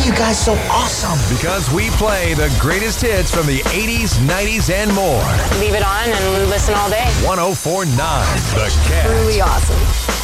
you guys so awesome? Because we play the greatest hits from the 80s, 90s, and more. Leave it on and listen all day. 104.9 The Cat. Truly awesome.